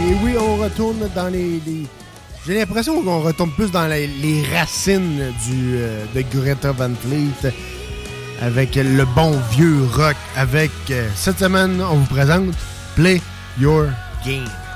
Et oui, on retourne dans les... J'ai l'impression qu'on retourne plus dans les racines de Greta Van Fleet avec le bon vieux rock. Avec cette semaine, on vous présente Play Your Game.